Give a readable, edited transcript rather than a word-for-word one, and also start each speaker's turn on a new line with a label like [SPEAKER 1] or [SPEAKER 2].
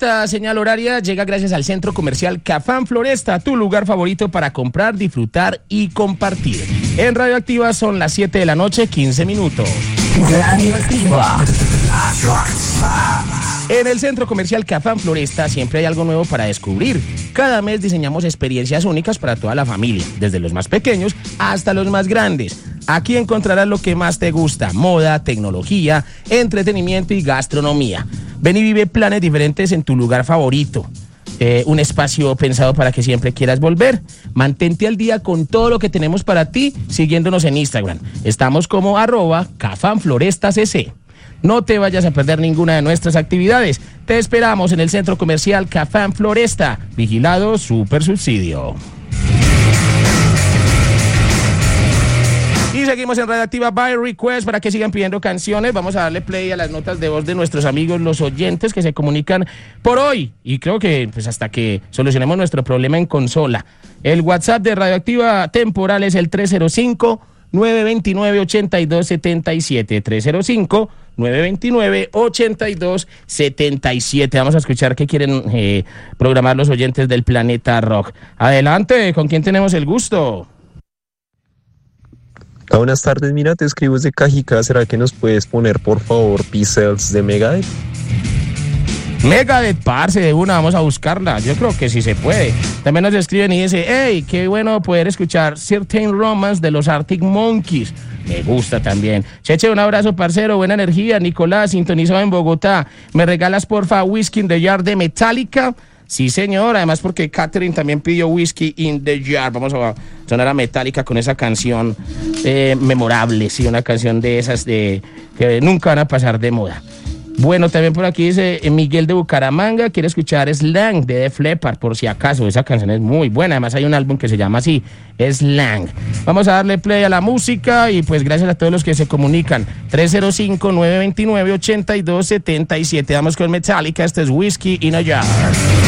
[SPEAKER 1] Esta señal horaria llega gracias al Centro Comercial Cafam Floresta, tu lugar favorito para comprar, disfrutar y compartir. En Radioactiva son las 7 de la noche, 15 minutos. Radioactiva. En el Centro Comercial Cafam Floresta siempre hay algo nuevo para descubrir. Cada mes diseñamos experiencias únicas para toda la familia, desde los más pequeños hasta los más grandes. Aquí encontrarás lo que más te gusta: moda, tecnología, entretenimiento y gastronomía. Ven y vive planes diferentes en tu lugar favorito. Un espacio pensado para que siempre quieras volver. Mantente al día con todo lo que tenemos para ti siguiéndonos en Instagram. Estamos como @CafamFlorestaCC. No te vayas a perder ninguna de nuestras actividades. Te esperamos en el Centro Comercial Cafam Floresta. Vigilado Super Subsidio. Y seguimos en Radioactiva by Request para que sigan pidiendo canciones. Vamos a darle play a las notas de voz de nuestros amigos, los oyentes que se comunican por hoy. Y creo que pues hasta que solucionemos nuestro problema en consola. El WhatsApp de Radioactiva temporal es el 305-929-8277. 305-929-8277. Vamos a escuchar qué quieren programar los oyentes del Planeta Rock. Adelante, ¿con quién tenemos el gusto?
[SPEAKER 2] Buenas tardes, mira, te escribo desde Cajicá. ¿Será que nos puedes poner, por favor, P-Cells de Megadeth?
[SPEAKER 1] Megadeth, parce, de una, vamos a buscarla. Yo creo que sí se puede. También nos escriben y dice: hey, qué bueno poder escuchar Certain Romance de los Arctic Monkeys. Me gusta también. Cheche, un abrazo, parcero, buena energía. Nicolás, sintonizado en Bogotá. ¿Me regalas, porfa, Whiskey in the Jar de Metallica? Sí, señor, además porque Catherine también pidió Whiskey in the Jar. Vamos a sonar a Metallica con esa canción memorable, sí, una canción de esas que nunca van a pasar de moda. Bueno, también por aquí dice Miguel de Bucaramanga, quiere escuchar Slang de Def Leppard, por si acaso. Esa canción es muy buena, además hay un álbum que se llama así, Slang. Vamos a darle play a la música y pues gracias a todos los que se comunican. 305-929-8277. Vamos con Metallica, este es Whiskey in a Jar.